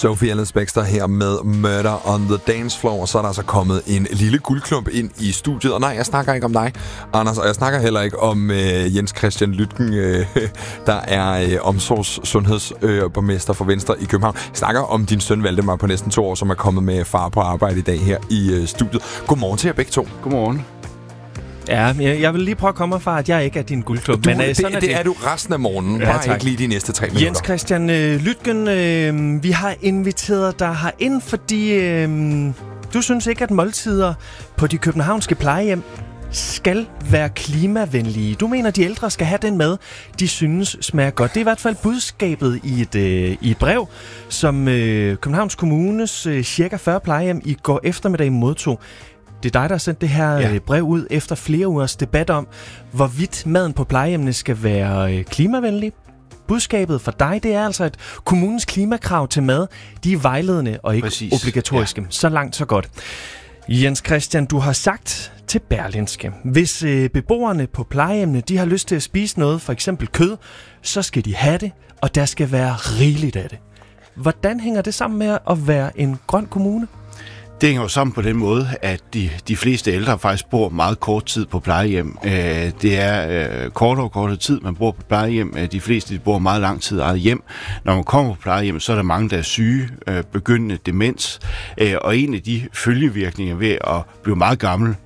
Sophie Ellis-Bextor her med Murder on the Dance Floor, og så er der altså kommet en lille guldklump ind i studiet. Og nej, jeg snakker ikke om dig, Anders, og jeg snakker heller ikke om Jens Christian Lytken, der er omsorgssundhedsborgmester for Venstre i København. Jeg snakker om din søn Valdemar på næsten 2 år, som er kommet med far på arbejde i dag her i studiet. Godmorgen til jer begge to. Godmorgen. Ja, jeg vil lige prøve at komme fra, at jeg ikke er din guldklub. Det er du resten af morgenen, bare ikke lige de næste 3 minutter. Jens Christian Lytken, vi har inviteret dig herind, fordi du synes ikke, at måltider på de københavnske plejehjem skal være klimavenlige. Du mener, at de ældre skal have den mad, de synes smager godt. Det er i hvert fald budskabet i et brev, som Københavns Kommunes cirka 40 plejehjem i går eftermiddag modtog. Det er dig, der har sendt det her brev ud efter flere ugers debat om, hvorvidt maden på plejehjemmene skal være klimavenlig. Budskabet for dig, det er altså, at kommunens klimakrav til mad, de er vejledende og ikke obligatoriske. Ja. Så langt, så godt. Jens Christian, du har sagt til Berlingske, hvis beboerne på plejehjemmene, de har lyst til at spise noget, for eksempel kød, så skal de have det, og der skal være rigeligt af det. Hvordan hænger det sammen med at være en grøn kommune? Det hænger jo sammen på den måde, at de fleste ældre faktisk bor meget kort tid på plejehjem. Det er kortere tid, man bor på plejehjem. De fleste bor meget lang tid eget hjem. Når man kommer på plejehjem, så er der mange, der er syge, begyndende demens. Og en af de følgevirkninger ved at blive meget gammel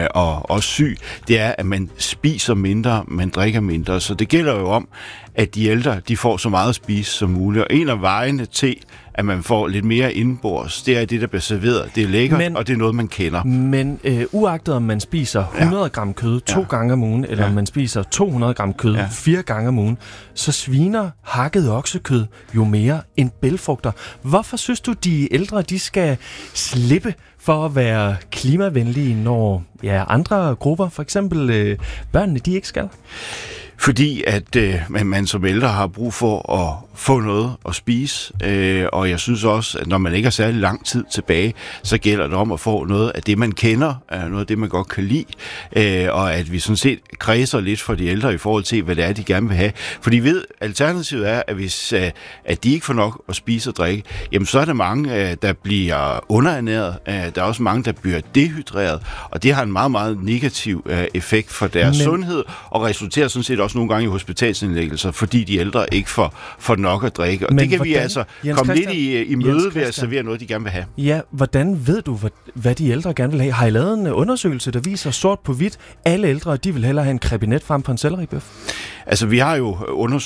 og syg, det er, at man spiser mindre, man drikker mindre. Så det gælder jo om, at de ældre, de får så meget at spise som muligt. Og en af vejene til, at man får lidt mere indenbords, det er det, der bliver serveret. Det er lækkert, og det er noget, man kender. Men uagtet om man spiser 100 gram kød 2 gange om ugen, eller om man spiser 200 gram kød 4 gange om ugen, så sviner hakket oksekød jo mere end bælgfrugter. Hvorfor synes du, de ældre, de skal slippe for at være klimavenlige, når andre grupper, for eksempel børnene, de ikke skal? Fordi at man som ældre har brug for at få noget at spise, og jeg synes også, at når man ikke har særlig lang tid tilbage, så gælder det om at få noget af det, man kender, noget af det, man godt kan lide, og at vi sådan set kredser lidt for de ældre i forhold til, hvad det er, de gerne vil have. For de ved, alternativet er, at hvis at de ikke får nok at spise og drikke, jamen så er der mange, der bliver underernæret, der er også mange, der bliver dehydreret, og det har en meget, meget negativ effekt for deres sundhed, og resulterer sådan set også nogle gange i hospitalsindlæggelser, fordi de ældre ikke får nok at drikke. Og det kan vi altså komme lidt i møde ved at servere noget, de gerne vil have. Ja, hvordan ved du, hvad de ældre gerne vil have? Har I lavet en undersøgelse, der viser sort på hvidt, alle ældre, de vil hellere have en krebinet frem på en selleribøf? Altså, vi har jo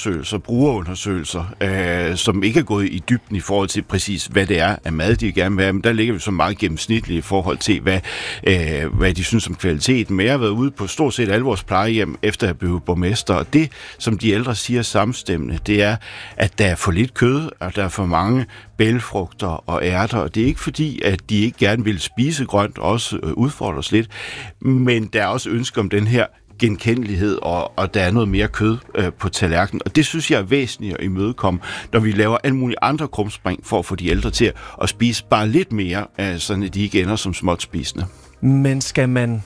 brugerundersøgelser, som ikke er gået i dybden i forhold til præcis, hvad det er af mad, de gerne vil have, men der ligger vi så meget gennemsnitligt i forhold til, hvad de synes om kvaliteten. Men jeg har været ude på stort set alle vores plejehjem, efter jeg blev borgmester, og det, som de ældre siger samstemmende, det er, at der er for lidt kød, og der er for mange bælgfrugter og ærter, og det er ikke fordi, at de ikke gerne vil spise grønt, også udfordres lidt, men der er også ønske om den her genkendelighed, og der er noget mere kød på tallerkenen. Og det synes jeg er væsentligt at imødekomme, når vi laver alle mulige andre krumspring for at få de ældre til at spise bare lidt mere, sådan at de ikke ender som småt spisende. Men skal man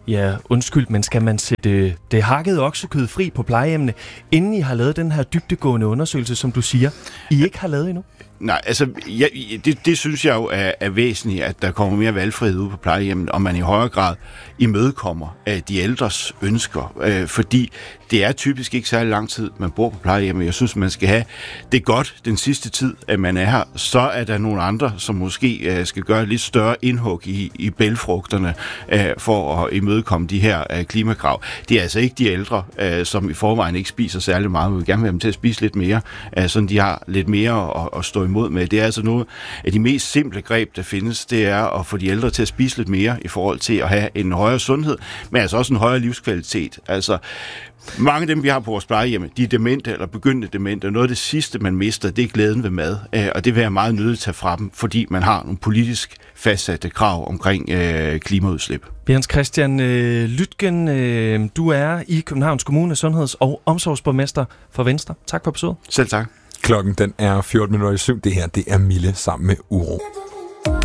sætte det hakkede oksekød fri på plejehjemmene, inden I har lavet den her dybdegående undersøgelse, som du siger, I ikke har lavet endnu? Nej, altså, det synes jeg jo er væsentligt, at der kommer mere valgfrihed ud på plejehjemmet, og man i højere grad imødekommer de ældres ønsker, fordi det er typisk ikke særlig lang tid, man bor på plejehjemmet. Jeg synes, man skal have det godt den sidste tid, at man er her. Så er der nogle andre, som måske skal gøre lidt større indhug i bælgfrugterne for at imødekomme de her klimakrav. Det er altså ikke de ældre, som i forvejen ikke spiser særlig meget. Vi vil gerne have dem til at spise lidt mere, sådan de har lidt mere at stå imod med. Det er altså noget af de mest simple greb, der findes, det er at få de ældre til at spise lidt mere i forhold til at have en højere sundhed, men altså også en højere livskvalitet. Altså, mange af dem, vi har på vores plejehjem, de er demente eller begyndende demente, og noget af det sidste, man mister, det er glæden ved mad, og det vil jeg meget nødigt tage fra dem, fordi man har nogle politisk fastsatte krav omkring klimaudslip. Jens Christian Lytken, du er i Københavns Kommune sundheds- og omsorgsborgmester for Venstre. Tak for besøget. Selv tak. Klokken den er 14:07. Det her, det er Mille sammen med Uro.